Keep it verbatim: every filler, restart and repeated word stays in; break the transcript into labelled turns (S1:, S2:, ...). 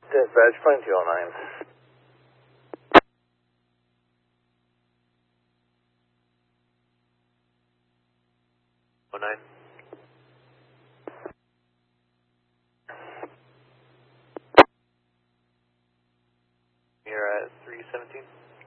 S1: Dispatch, plane two oh nine.
S2: oh nine. You're at three seventeen.